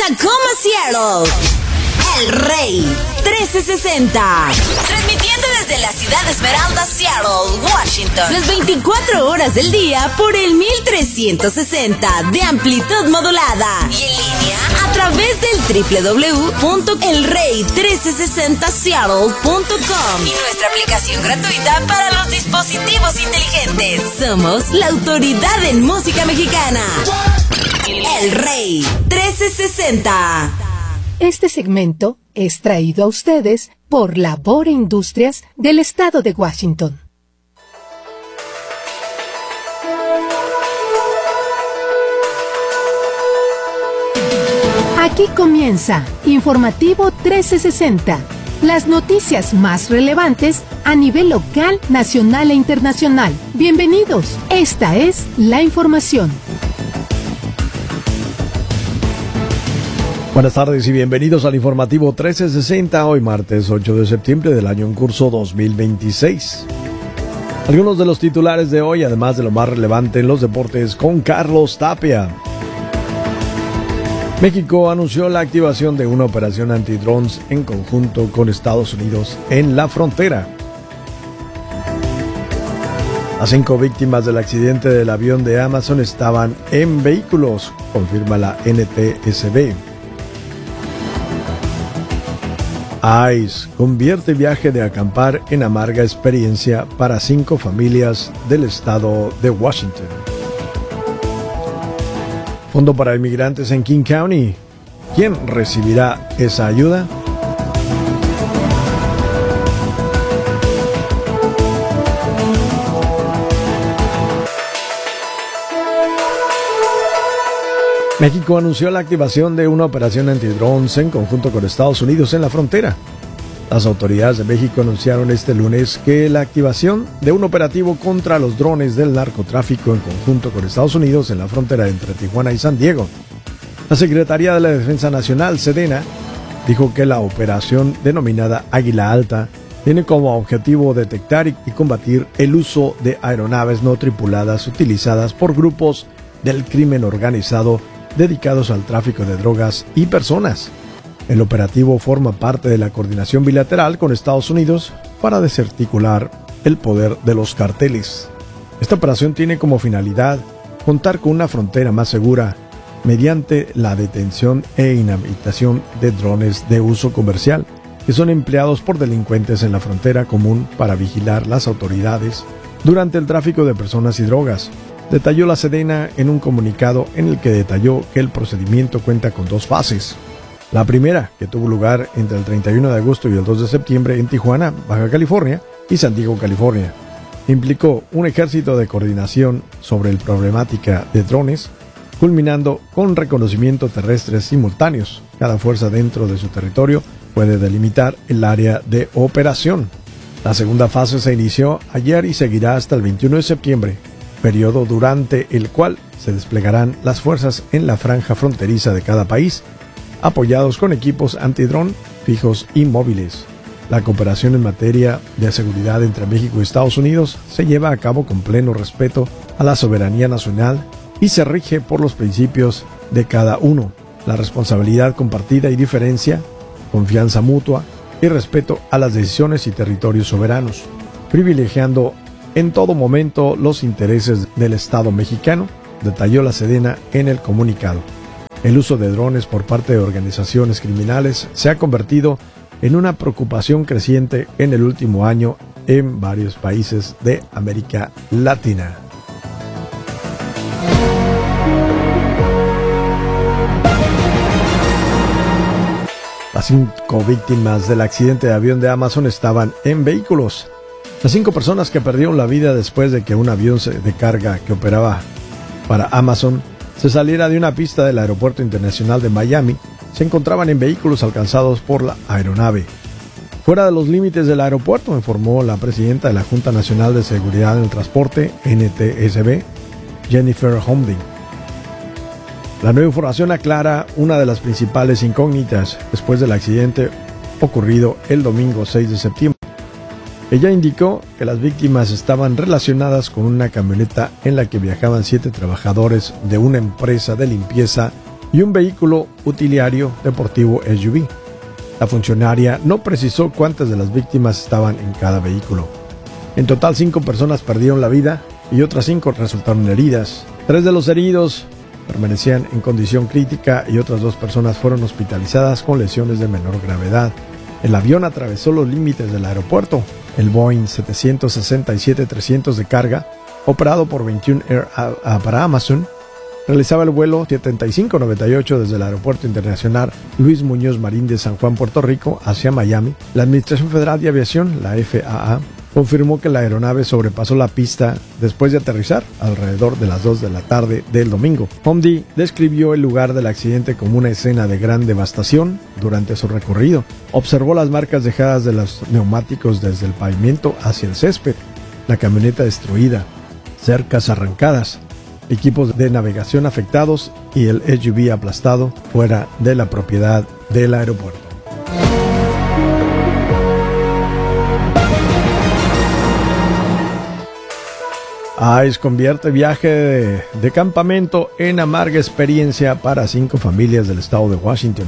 Tacoma, Seattle. El Rey 1360. Transmitiendo desde la ciudad de Esmeralda, Seattle, Washington. Las 24 horas del día por el 1360 de amplitud modulada. Y en línea a través del www.elrey1360seattle.com. Y nuestra aplicación gratuita para los dispositivos inteligentes. Somos la autoridad en música mexicana. El Rey 1360. Este segmento es traído a ustedes por Labor e Industrias del Estado de Washington. Aquí comienza Informativo 1360, las noticias más relevantes a nivel local, nacional e internacional. Bienvenidos, esta es la información. Buenas tardes y bienvenidos al Informativo 1360, hoy martes 8 de septiembre del año en curso 2026. Algunos de los titulares de hoy, además de lo más relevante en los deportes, con Carlos Tapia. México anunció la activación de una operación antidrones en conjunto con Estados Unidos en la frontera. Las 5 víctimas del accidente del avión de Amazon estaban en vehículos, confirma la NTSB. ICE convierte viaje de acampar en amarga experiencia para 5 familias del estado de Washington. Fondo para inmigrantes en King County. ¿Quién recibirá esa ayuda? México anunció la activación de una operación antidrones en conjunto con Estados Unidos en la frontera. Las autoridades de México anunciaron este lunes que la activación de un operativo contra los drones del narcotráfico en conjunto con Estados Unidos en la frontera entre Tijuana y San Diego. La Secretaría de la Defensa Nacional, Sedena, dijo que la operación denominada Águila Alta tiene como objetivo detectar y combatir el uso de aeronaves no tripuladas utilizadas por grupos del crimen organizado dedicados al tráfico de drogas y personas. El operativo forma parte de la coordinación bilateral con Estados Unidos para desarticular el poder de los carteles. Esta operación tiene como finalidad contar con una frontera más segura mediante la detención e inhabilitación de drones de uso comercial que son empleados por delincuentes en la frontera común para vigilar las autoridades durante el tráfico de personas y drogas. Detalló la Sedena en un comunicado en el que detalló que el procedimiento cuenta con 2 fases. La primera, que tuvo lugar entre el 31 de agosto y el 2 de septiembre en Tijuana, Baja California, y San Diego, California, implicó un ejército de coordinación sobre la problemática de drones, culminando con reconocimiento terrestres simultáneos. Cada fuerza dentro de su territorio puede delimitar el área de operación. La segunda fase se inició ayer y seguirá hasta el 21 de septiembre. Periodo durante el cual se desplegarán las fuerzas en la franja fronteriza de cada país, apoyados con equipos antidrón fijos y móviles. La cooperación en materia de seguridad entre México y Estados Unidos se lleva a cabo con pleno respeto a la soberanía nacional y se rige por los principios de cada uno, la responsabilidad compartida y diferencia, confianza mutua y respeto a las decisiones y territorios soberanos, privilegiando en todo momento los intereses del Estado mexicano, detalló la Sedena en el comunicado. El uso de drones por parte de organizaciones criminales se ha convertido en una preocupación creciente en el último año en varios países de América Latina. Las 5 víctimas del accidente de avión de Amazon estaban en vehículos. Las 5 personas que perdieron la vida después de que un avión de carga que operaba para Amazon se saliera de una pista del Aeropuerto Internacional de Miami se encontraban en vehículos alcanzados por la aeronave. Fuera de los límites del aeropuerto, informó la presidenta de la Junta Nacional de Seguridad en el Transporte, NTSB, Jennifer Homding. La nueva información aclara una de las principales incógnitas después del accidente ocurrido el domingo 6 de septiembre. Ella indicó que las víctimas estaban relacionadas con una camioneta en la que viajaban 7 trabajadores de una empresa de limpieza y un vehículo utilitario deportivo SUV. La funcionaria no precisó cuántas de las víctimas estaban en cada vehículo. En total, 5 personas perdieron la vida y otras 5 resultaron heridas. 3 de los heridos permanecían en condición crítica y otras 2 personas fueron hospitalizadas con lesiones de menor gravedad. El avión atravesó los límites del aeropuerto. El Boeing 767-300 de carga, operado por 21 Air para Amazon, realizaba el vuelo 7598 desde el Aeropuerto Internacional Luis Muñoz Marín de San Juan, Puerto Rico, hacia Miami. La Administración Federal de Aviación, la FAA, confirmó que la aeronave sobrepasó la pista después de aterrizar alrededor de las 2 de la tarde del domingo. Hamdi describió el lugar del accidente como una escena de gran devastación. Durante su recorrido, observó las marcas dejadas de los neumáticos desde el pavimento hacia el césped, la camioneta destruida, cercas arrancadas, equipos de navegación afectados y el SUV aplastado fuera de la propiedad del aeropuerto. ICE convierte viaje de campamento en amarga experiencia para 5 familias del estado de Washington.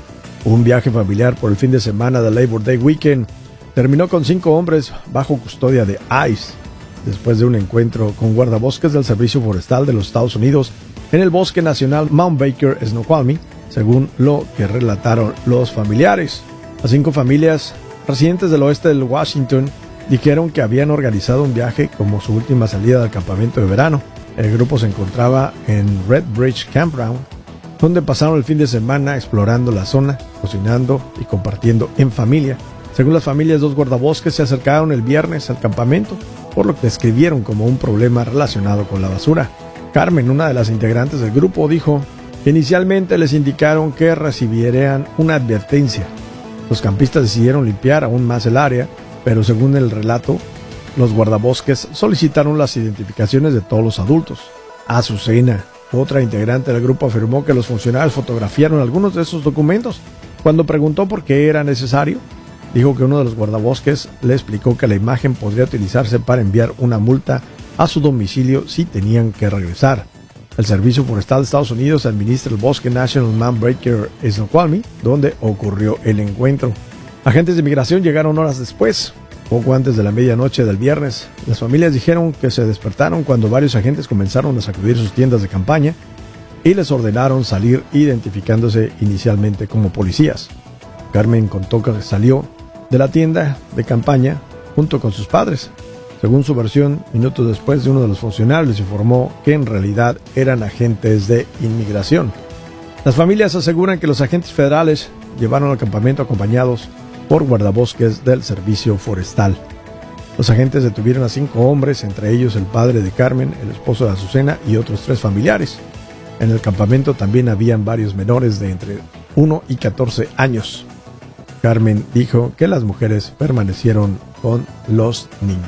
Un viaje familiar por el fin de semana del Labor Day Weekend terminó con 5 hombres bajo custodia de ICE, después de un encuentro con guardabosques del Servicio Forestal de los Estados Unidos en el Bosque Nacional Mount Baker, Snoqualmie, según lo que relataron los familiares. Las 5 familias residentes del oeste de Washington dijeron que habían organizado un viaje como su última salida del campamento de verano. El grupo se encontraba en Red Bridge Campground, donde pasaron el fin de semana explorando la zona, cocinando y compartiendo en familia. Según las familias, 2 guardabosques se acercaron el viernes al campamento, por lo que describieron como un problema relacionado con la basura. Carmen, una de las integrantes del grupo, dijo que inicialmente les indicaron que recibirían una advertencia. Los campistas decidieron limpiar aún más el área, pero según el relato, los guardabosques solicitaron las identificaciones de todos los adultos. Azucena, otra integrante del grupo, afirmó que los funcionarios fotografiaron algunos de esos documentos. Cuando preguntó por qué era necesario, dijo que uno de los guardabosques le explicó que la imagen podría utilizarse para enviar una multa a su domicilio si tenían que regresar. El Servicio Forestal de Estados Unidos administra el Bosque National Mount Baker, Snoqualmie, donde ocurrió el encuentro. Agentes de inmigración llegaron horas después, poco antes de la medianoche del viernes. Las familias dijeron que se despertaron cuando varios agentes comenzaron a sacudir sus tiendas de campaña y les ordenaron salir, identificándose inicialmente como policías. Carmen contó que salió de la tienda de campaña junto con sus padres. Según su versión, minutos después, uno de los funcionarios informó que en realidad eran agentes de inmigración. Las familias aseguran que los agentes federales llevaron al campamento acompañados por guardabosques del Servicio Forestal. Los agentes detuvieron a 5 hombres, entre ellos el padre de Carmen, el esposo de Azucena y otros 3 familiares. En el campamento también habían varios menores de entre 1 y 14 años. Carmen dijo que las mujeres permanecieron con los niños.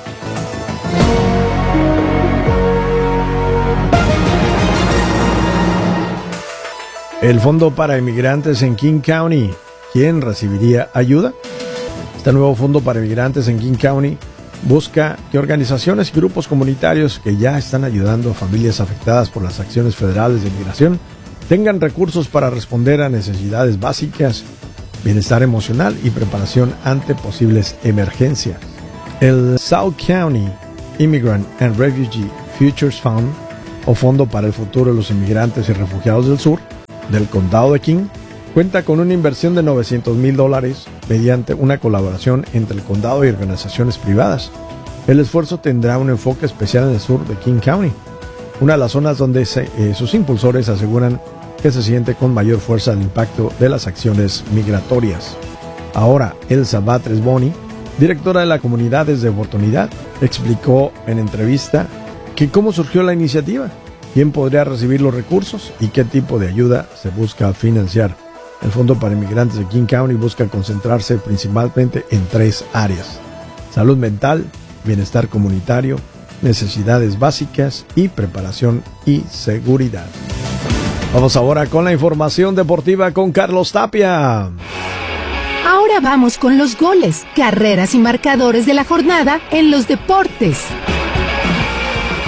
El Fondo para Inmigrantes en King County. ¿Quién recibiría ayuda? Este nuevo Fondo para Inmigrantes en King County busca que organizaciones y grupos comunitarios que ya están ayudando a familias afectadas por las acciones federales de inmigración tengan recursos para responder a necesidades básicas, bienestar emocional y preparación ante posibles emergencias. El South County Immigrant and Refugee Futures Fund, o Fondo para el Futuro de los Inmigrantes y Refugiados del Sur, del Condado de King, cuenta con una inversión de $900,000 mediante una colaboración entre el condado y organizaciones privadas. El esfuerzo tendrá un enfoque especial en el sur de King County, una de las zonas donde sus impulsores aseguran que se siente con mayor fuerza el impacto de las acciones migratorias. Ahora, Elsa Batres Boni, directora de la Comunidades de Oportunidad, explicó en entrevista que cómo surgió la iniciativa, quién podría recibir los recursos y qué tipo de ayuda se busca financiar. El Fondo para Inmigrantes de King County busca concentrarse principalmente en 3 áreas: salud mental, bienestar comunitario, necesidades básicas y preparación y seguridad. Vamos ahora con la información deportiva con Carlos Tapia. Ahora vamos con los goles, carreras y marcadores de la jornada en los deportes.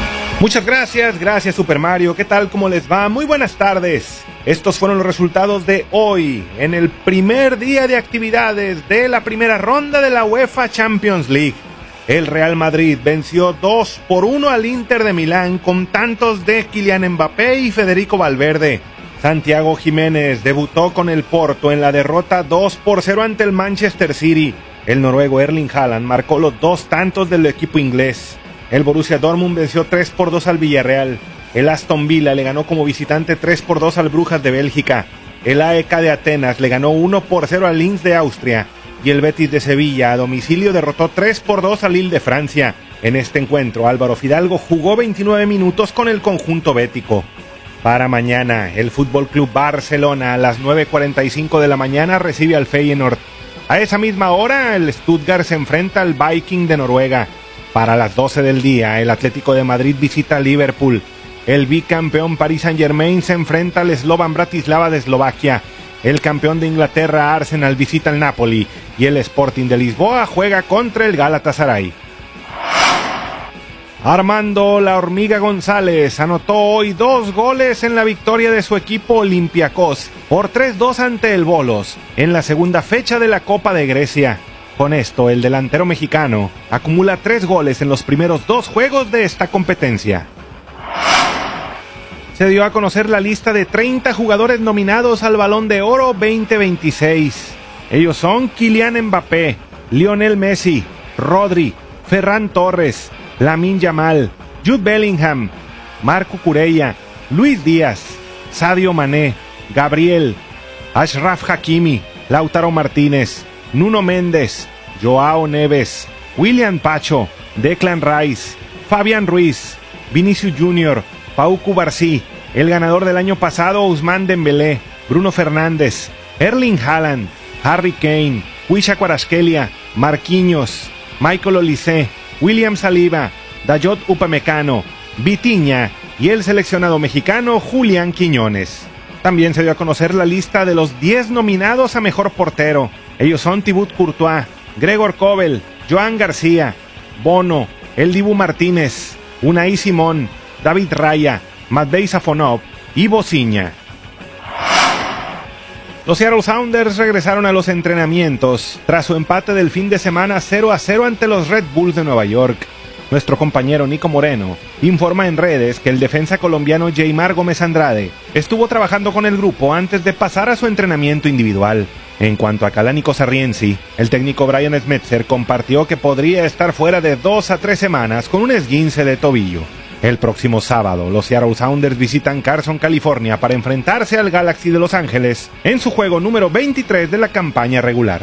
Muchas gracias Super Mario. ¿Qué tal? ¿Cómo les va? Muy buenas tardes. Estos fueron los resultados de hoy, en el primer día de actividades de la primera ronda de la UEFA Champions League. El Real Madrid venció 2-1 al Inter de Milán con tantos de Kylian Mbappé y Federico Valverde. Santiago Jiménez debutó con el Porto en la derrota 2-0 ante el Manchester City. El noruego Erling Haaland marcó los 2 tantos del equipo inglés. El Borussia Dortmund venció 3-2 al Villarreal. El Aston Villa le ganó como visitante 3-2 al Brujas de Bélgica. El AEK de Atenas le ganó 1-0 al Linz de Austria. Y el Betis de Sevilla a domicilio derrotó 3-2 al Lille de Francia. En este encuentro, Álvaro Fidalgo jugó 29 minutos con el conjunto bético. Para mañana, el Fútbol Club Barcelona a las 9:45 de la mañana recibe al Feyenoord. A esa misma hora, el Stuttgart se enfrenta al Viking de Noruega. Para las 12 del día, el Atlético de Madrid visita a Liverpool. El bicampeón Paris Saint-Germain se enfrenta al Slovan Bratislava de Eslovaquia. El campeón de Inglaterra, Arsenal, visita al Napoli. Y el Sporting de Lisboa juega contra el Galatasaray. Armando La Hormiga González anotó hoy 2 goles en la victoria de su equipo Olympiacos por 3-2 ante el Volos en la segunda fecha de la Copa de Grecia. Con esto, el delantero mexicano acumula 3 goles en los primeros 2 juegos de esta competencia. Se dio a conocer la lista de 30 jugadores nominados al Balón de Oro 2026. Ellos son Kylian Mbappé, Lionel Messi, Rodri, Ferran Torres, Lamine Yamal, Jude Bellingham, Marco Cucurella, Luis Díaz, Sadio Mané, Gabriel, Achraf Hakimi, Lautaro Martínez, Nuno Méndez, Joao Neves, William Pacho, Declan Rice, Fabián Ruiz, Vinicius Junior, Pau Cubarsí, el ganador del año pasado Ousmane Dembélé, Bruno Fernández, Erling Haaland, Harry Kane, Wisha Kvaratskhelia, Marquinhos, Michael Olise, William Saliba, Dayot Upamecano, Vitinha y el seleccionado mexicano Julián Quiñones. También se dio a conocer la lista de los 10 nominados a mejor portero. Ellos son Thibaut Courtois, Gregor Kobel, Joan García, Bono, El Dibu Martínez, Unai Simón, David Raya, Matvei Safonov y Bociña. Los Seattle Sounders regresaron a los entrenamientos tras su empate del fin de semana 0-0 ante los Red Bulls de Nueva York. Nuestro compañero Nico Moreno informa en redes que el defensa colombiano Jeimar Gómez Andrade estuvo trabajando con el grupo antes de pasar a su entrenamiento individual. En cuanto a Calánico Sarriensi, el técnico Brian Schmetzer compartió que podría estar fuera de 2 a 3 semanas con un esguince de tobillo. El próximo sábado, los Seattle Sounders visitan Carson, California, para enfrentarse al Galaxy de Los Ángeles en su juego número 23 de la campaña regular.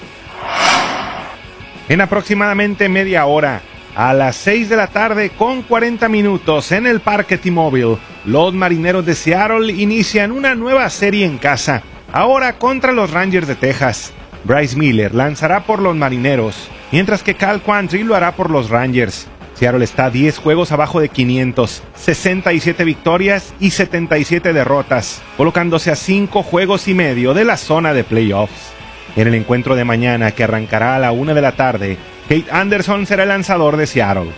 En aproximadamente media hora, a las 6 de la tarde con 40 minutos en el Parque T-Mobile, los Marineros de Seattle inician una nueva serie en casa, ahora contra los Rangers de Texas. Bryce Miller lanzará por los Marineros, mientras que Cal Quantrill lo hará por los Rangers. Seattle está 10 juegos abajo de 500, 67 victorias y 77 derrotas, colocándose a 5 juegos y medio de la zona de playoffs. En el encuentro de mañana, que arrancará a la 1 de la tarde, Kate Anderson será el lanzador de Seattle.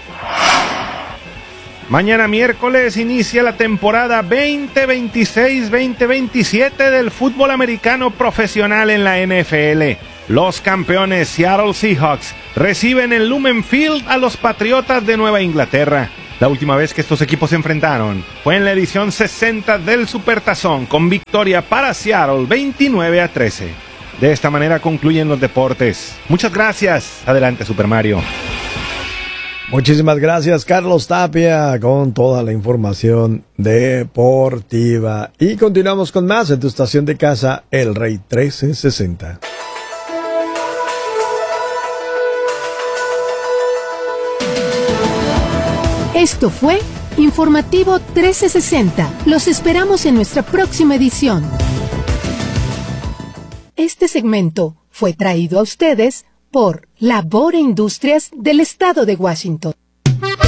Mañana miércoles inicia la temporada 2026-2027 del fútbol americano profesional en la NFL. Los campeones Seattle Seahawks reciben en Lumen Field a los Patriotas de Nueva Inglaterra. La última vez que estos equipos se enfrentaron fue en la edición 60 del Supertazón, con victoria para Seattle 29-13. De esta manera concluyen los deportes. Muchas gracias. Adelante, Super Mario. Muchísimas gracias, Carlos Tapia, con toda la información deportiva. Y continuamos con más en tu estación de casa, El Rey 1360. Esto fue Informativo 1360. Los esperamos en nuestra próxima edición. Este segmento fue traído a ustedes por Labor e Industrias del Estado de Washington.